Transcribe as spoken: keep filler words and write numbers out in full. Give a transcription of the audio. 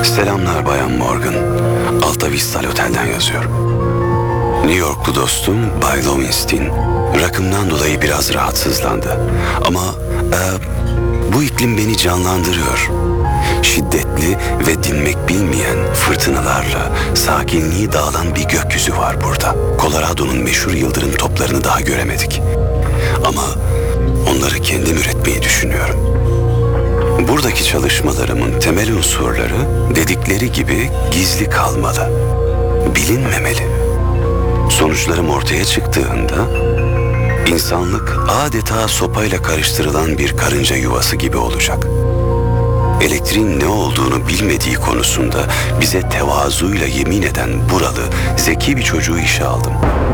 Selamlar Bayan Morgan. Alta Vista Otel'den yazıyorum. New Yorklu dostum Bay Lowenstein rakımdan dolayı biraz rahatsızlandı. Ama e, bu iklim beni canlandırıyor. Şiddetli ve dinmek bilmeyen fırtınalarla sakinliği dağılan bir gökyüzü var burada. Colorado'nun meşhur yıldırım toplarını daha göremedik. Ama onları kendim üretmeyi düşünüyorum. Buradaki çalışmalarımın temel unsurları dedikleri gibi gizli kalmalı, bilinmemeli. Sonuçlarım ortaya çıktığında insanlık adeta sopayla karıştırılan bir karınca yuvası gibi olacak. Elektriğin ne olduğunu bilmediği konusunda bize tevazuyla yemin eden buralı zeki bir çocuğu işe aldım.